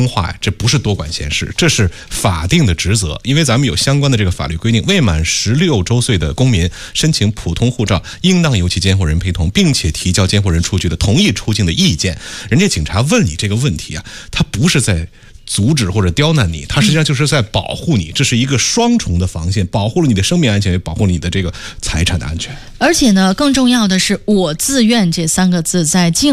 话呀，这不是多管闲事，这是法定的职责。因为咱们有相关的这个法律规定，未满16周岁的公民申请普通护照，应当由其监护人陪同，并且提交监护人出具的同意出境的意见。人家警察问你这个问题啊，他不是在阻止或者刁难你，它实际上就是在保护你，这是一个双重的防线，保护了你的生命安全，也保护了你的这个财产的安全。 而且呢，更重要的是，我自愿这3个字在境